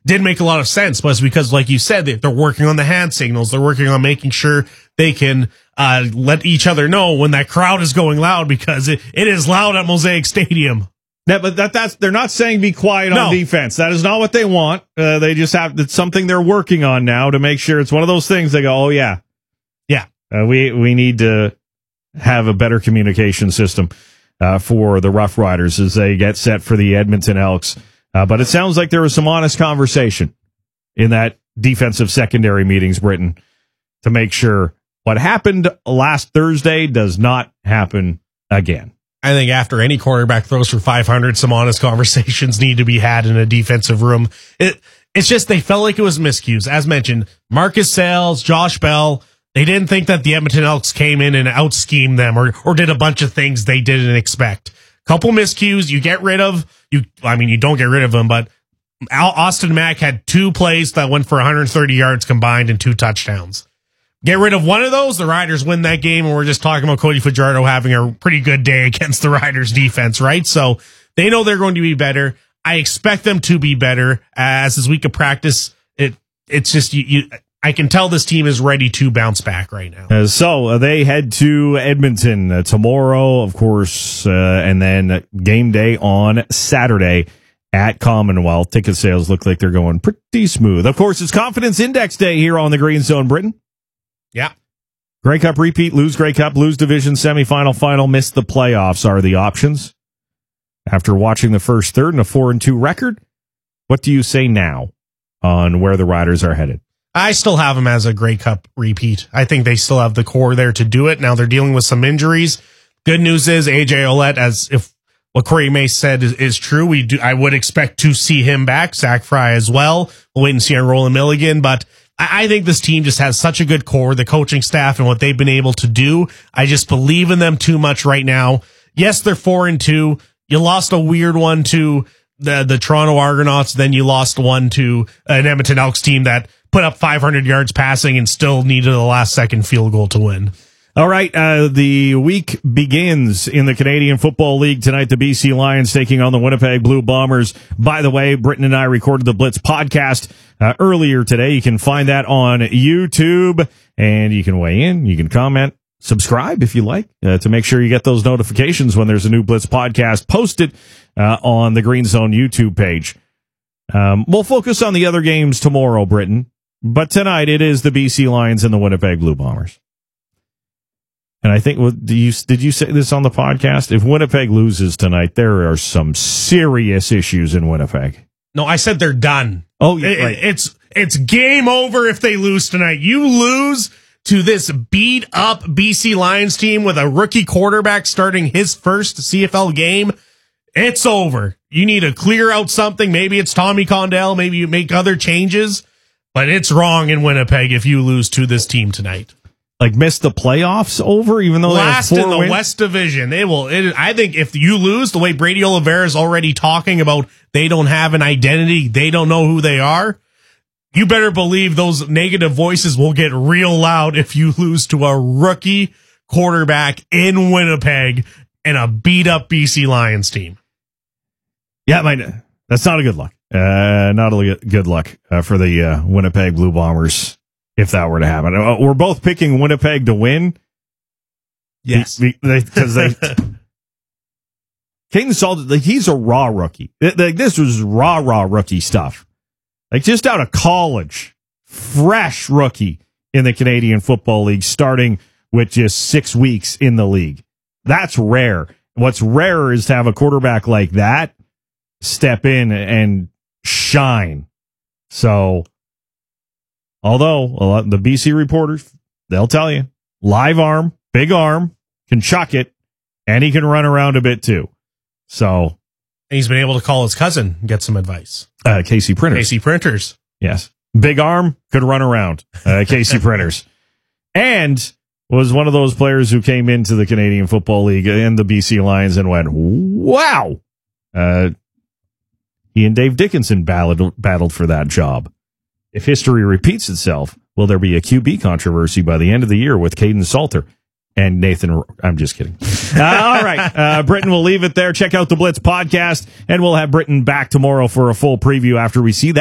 didn't make a lot of sense, but it's because, like you said, they're working on the hand signals. They're working on making sure they can let each other know when that crowd is going loud, because it is loud at Mosaic Stadium. Yeah, but that's they're not saying be quiet on defense. That is not what they want. They just it's something they're working on now to make sure it's one of those things. They go, oh yeah, we need to have a better communication system for the Rough Riders as they get set for the Edmonton Elks. But it sounds like there was some honest conversation in that defensive secondary meetings, Britton, to make sure what happened last Thursday does not happen again. I think after any quarterback throws for 500, some honest conversations need to be had in a defensive room. It's just they felt like it was miscues. As mentioned, Marcus Sayles, Josh Bell, they didn't think that the Edmonton Elks came in and out-schemed them or did a bunch of things they didn't expect. Couple miscues, you get rid of, you don't get rid of them, but Austin Mack had 2 plays that went for 130 yards combined and 2 touchdowns. Get rid of one of those, the Riders win that game, and we're just talking about Cody Fajardo having a pretty good day against the Riders defense, right? So they know they're going to be better. I expect them to be better as this week of practice. It's just I can tell this team is ready to bounce back right now. So they head to Edmonton tomorrow, of course, and then game day on Saturday at Commonwealth. Ticket sales look like they're going pretty smooth. Of course, it's Confidence Index Day here on the Green Zone, Britton. Yeah. Grey Cup repeat, lose Grey Cup, lose division, semifinal, final, miss the playoffs are the options. After watching the first third and a 4-2 record, what do you say now on where the Riders are headed? I still have them as a Grey Cup repeat. I think they still have the core there to do it. Now they're dealing with some injuries. Good news is AJ Ouellette, as if what Corey Mace said is true, I would expect to see him back. Zach Fry as well. We'll wait and see on Roland Milligan, but I think this team just has such a good core, the coaching staff and what they've been able to do. I just believe in them too much right now. Yes, they're 4-2. You lost a weird one to the Toronto Argonauts. Then you lost one to an Edmonton Elks team that put up 500 yards passing and still needed a last second field goal to win. All right, the week begins in the Canadian Football League tonight. The BC Lions taking on the Winnipeg Blue Bombers. By the way, Britton and I recorded the Blitz podcast earlier today. You can find that on YouTube, and you can weigh in, you can comment, subscribe if you like, to make sure you get those notifications when there's a new Blitz podcast posted on the Green Zone YouTube page. We'll focus on the other games tomorrow, Britton, but tonight it is the BC Lions and the Winnipeg Blue Bombers. And I think, did you say this on the podcast? If Winnipeg loses tonight, there are some serious issues in Winnipeg. No, I said they're done. Oh, yeah, right. It's game over if they lose tonight. You lose to this beat up BC Lions team with a rookie quarterback starting his first CFL game. It's over. You need to clear out something. Maybe it's Tommy Condell. Maybe you make other changes, but it's wrong in Winnipeg if you lose to this team tonight. Like miss the playoffs over, even though last they have 4 in the wins? West Division. They will. I think if you lose, the way Brady Oliveira is already talking about, they don't have an identity, they don't know who they are. You better believe those negative voices will get real loud if you lose to a rookie quarterback in Winnipeg and a beat up BC Lions team. Yeah, that's not a good luck. Not a good luck for the Winnipeg Blue Bombers. If that were to happen, we're both picking Winnipeg to win. Yes, because Caden Salter, he's a raw rookie. This was raw rookie stuff. Like just out of college, fresh rookie in the Canadian Football League, starting with just 6 weeks in the league. That's rare. What's rarer is to have a quarterback like that step in and shine. So. Although the BC reporters, they'll tell you, live arm, big arm, can chuck it, and he can run around a bit too. So, and he's been able to call his cousin and get some advice. Casey Printers. Casey Printers. Yes. Big arm, could run around. Casey Printers. And was one of those players who came into the Canadian Football League and the BC Lions and went, wow. He and Dave Dickinson battled for that job. If history repeats itself, will there be a QB controversy by the end of the year with Caden Salter and Nathan? I'm just kidding. All right. Britton, we'll leave it there. Check out the Blitz podcast, and we'll have Britton back tomorrow for a full preview after we see that.